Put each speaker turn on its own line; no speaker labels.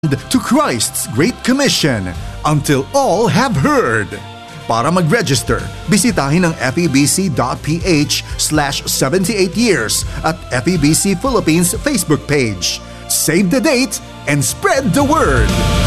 to Christ's Great Commission until all have heard. Para mag-register, bisitahin ang febc.ph/78years at FEBC Philippines Facebook page. Save the date and spread the word!